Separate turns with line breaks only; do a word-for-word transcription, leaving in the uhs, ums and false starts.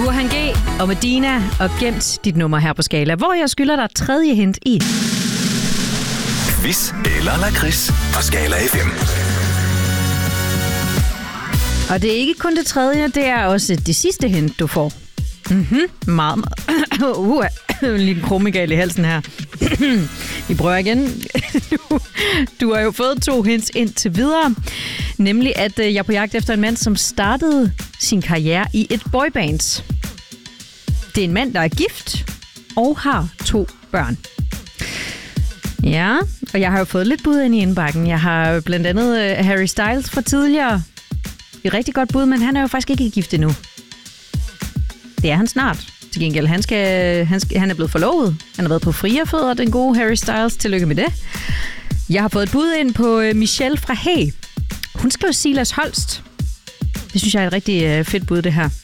Burhan G og Medina og gemt dit nummer her på Skala, hvor jeg skylder dig tredje hint i.
Quiz eller lakrids på Skala F M.
Og det er ikke kun det tredje, det er også det sidste hint, du får. Mhm, meget, meget. Uh, en lille krummegal i halsen her. Vi prøver igen. Du, du har jo fået to hints indtil videre. Nemlig, at jeg er på jagt efter en mand, som startede sin karriere i et boyband. Det er en mand, der er gift og har to børn. Ja, og jeg har jo fået lidt bud ind i indbakken. Jeg har blandt andet Harry Styles fra tidligere. Et rigtig godt bud, men han er jo faktisk ikke gift endnu. Det er han snart. Til gengæld, han, skal, han, skal, han er blevet forlovet. Han har været på frierfødder, den gode Harry Styles. Tillykke med det. Jeg har fået et bud ind på Michelle fra Hey. Hun skriver Silas Holst. Det synes jeg er et rigtig fedt bud, det her.